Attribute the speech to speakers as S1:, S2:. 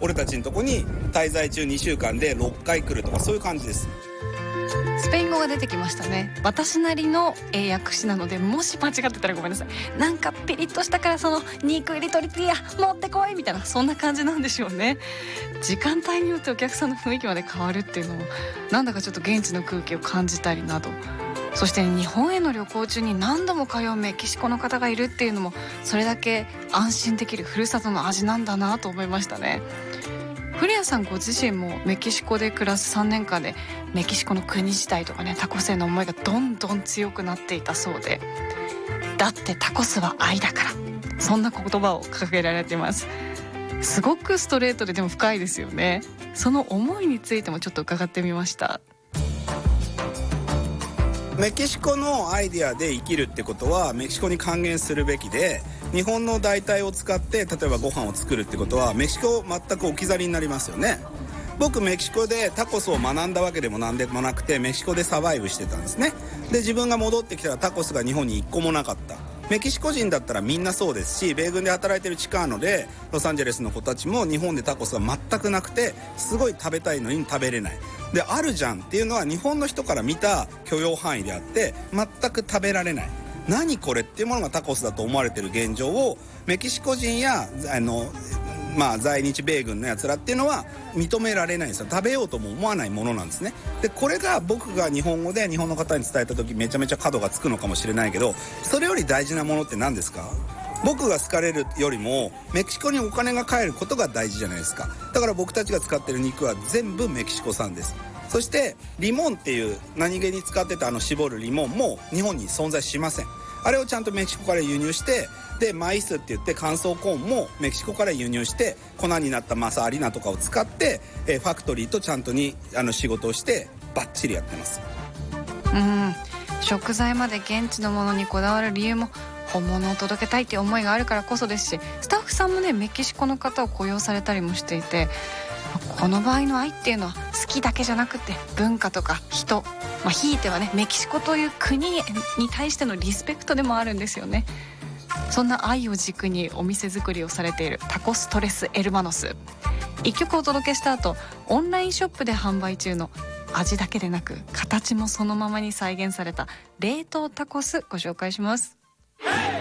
S1: 俺たちのとこに滞在中2週間で6回来るとか、そういう感じです。
S2: スペイン語が出てきましたね。私なりの英訳詞なので、もし間違ってたらごめんなさい。なんかピリッとしたから、その肉入りトリティーヤ持ってこいみたいな、そんな感じなんでしょうね。時間帯によってお客さんの雰囲気まで変わるっていうのも、なんだかちょっと現地の空気を感じたりなど、そして日本への旅行中に何度も通うメキシコの方がいるっていうのも、それだけ安心できるふるさとの味なんだなと思いましたね。古谷さんご自身もメキシコで暮らす3年間で、メキシコの国自体とかね、タコスへの思いがどんどん強くなっていたそうで、だってタコスは愛だから、そんな言葉を掲げられています。すごくストレートで、でも深いですよね。その思いについてもちょっと伺ってみました。
S1: メキシコのアイデアで生きるってことはメキシコに還元するべきで、日本の代替を使って例えばご飯を作るってことはメキシコ全く置き去りになりますよね。僕メキシコでタコスを学んだわけでも何でもなくて、メキシコでサバイブしてたんですね。で自分が戻ってきたらタコスが日本に1個もなかった。メキシコ人だったらみんなそうですし、米軍で働いてるチカーノでロサンゼルスの子たちも日本でタコスが全くなくて、すごい食べたいのに食べれないで、あるじゃんっていうのは日本の人から見た許容範囲であって、全く食べられない、何これっていうものがタコスだと思われてる現状を、メキシコ人や在日米軍のやつらっていうのは認められないんですよ。食べようとも思わないものなんですね。でこれが僕が日本語で日本の方に伝えた時、めちゃめちゃ角がつくのかもしれないけど、それより大事なものって何ですか？僕が好かれるよりもメキシコにお金が返ることが大事じゃないですか。だから僕たちが使ってる肉は全部メキシコ産です。そしてリモンっていう何気に使ってた絞るリモンも日本に存在しません。あれをちゃんとメキシコから輸入して、でマイスって言って乾燥コーンもメキシコから輸入して粉になったマサアリナとかを使って、ファクトリーとちゃんとに仕事をしてバッチリやってます。
S2: 食材まで現地のものにこだわる理由も本物を届けたいっていう思いがあるからこそですし、スタッフさんもねメキシコの方を雇用されたりもしていて、この場合の愛っていうのは好きだけじゃなくて文化とか人、ひいてはねメキシコという国に対してのリスペクトでもあるんですよね。そんな愛を軸にお店作りをされているタコストレスエルマノス、一曲お届けした後、オンラインショップで販売中の味だけでなく形もそのままに再現された冷凍タコスご紹介します。